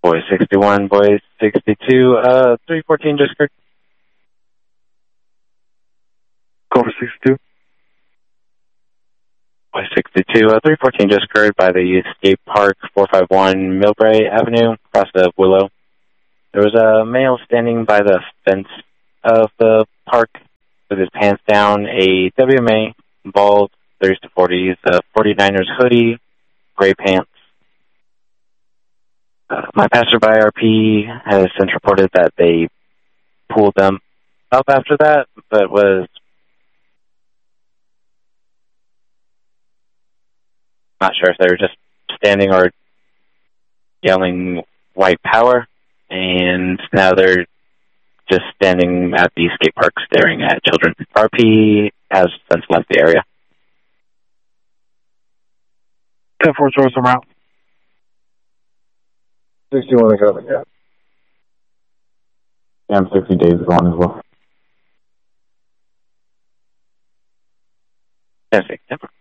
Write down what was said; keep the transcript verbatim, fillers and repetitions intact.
Boy sixty-one, boy sixty-two, uh, three fourteen just occurred. Go for sixty-two. Boy sixty-two, uh, three fourteen just occurred by the Skate Park, four fifty-one Millbrae Avenue, across the Willow. There was a male standing by the fence of the park with his pants down, a W M A, bald, thirties to forties, a forty-niners hoodie, gray pants. Uh, my passerby R P has since reported that they pulled them up after that, but was not sure if they were just standing or yelling white power, and now they're just standing at the skate park staring at children. R P has since left the area. ten four choice I'm out. sixty-one is coming, yeah. Yeah, I'm sixty days gone as well. That's it.